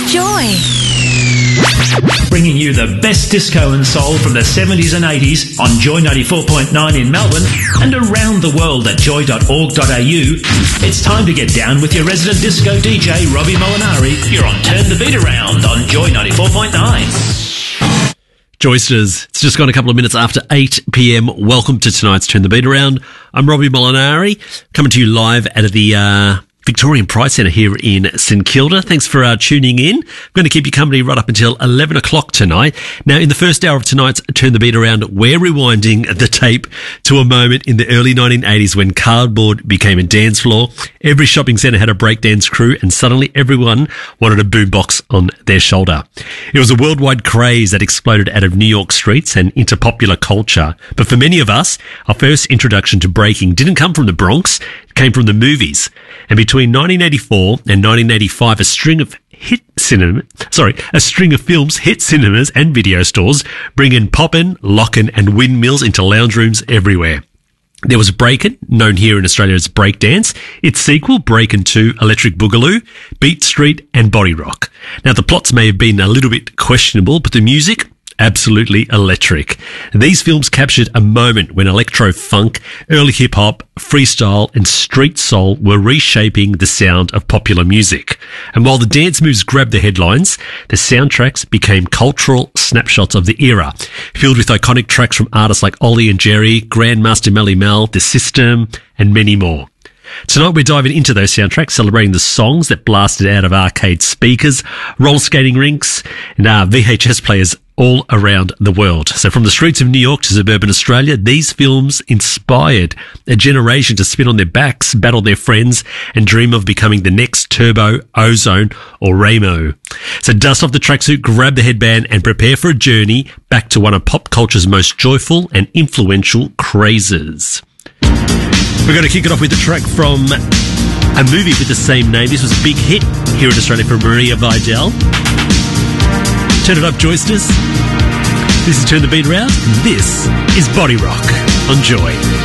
Joy. Bringing you the best disco and soul from the 70s and 80s on Joy 94.9 in Melbourne and around the world at joy.org.au. It's time to get down with your resident disco DJ, Robbie Molinari. You're on Turn the Beat Around on Joy 94.9. Joysters, it's just gone a couple of minutes after 8 p.m. Welcome to tonight's Turn the Beat Around. I'm Robbie Molinari, coming to you live out of the Victorian Pride Centre here in St Kilda. Thanks for tuning in. I'm going to keep you company right up until 11 o'clock tonight. Now, in the first hour of tonight's Turn the Beat Around, we're rewinding the tape to a moment in the early 1980s when cardboard became a dance floor. Every shopping centre had a breakdance crew and suddenly everyone wanted a boombox on their shoulder. It was a worldwide craze that exploded out of New York streets and into popular culture. But for many of us, our first introduction to breaking didn't come from the Bronx, it came from the movies. And between 1984 and 1985, a string of films hit cinemas and video stores, bringing poppin', lockin' and windmills into lounge rooms everywhere. There was Breakin', known here in Australia as Breakdance, its sequel, Breakin' 2, Electric Boogaloo, Beat Street and Body Rock. Now, the plots may have been a little bit questionable, but the music, absolutely electric. These films captured a moment when electro-funk, early hip-hop, freestyle and street soul were reshaping the sound of popular music. And while the dance moves grabbed the headlines, the soundtracks became cultural snapshots of the era, filled with iconic tracks from artists like Ollie and Jerry, Grandmaster Melly Mel, The System and many more. Tonight we're diving into those soundtracks, celebrating the songs that blasted out of arcade speakers, roller skating rinks and VHS players all around the world. So from the streets of New York to suburban Australia, these films inspired a generation to spin on their backs, battle their friends and dream of becoming the next Turbo, Ozone or Ramo. So dust off the tracksuit, grab the headband and prepare for a journey back to one of pop culture's most joyful and influential crazes. We're going to kick it off with a track from a movie with the same name. This was a big hit here in Australia for Maria Vidal. Turn it up, Joysters. This is Turn the Beat Around. This is Body Rock on Joy.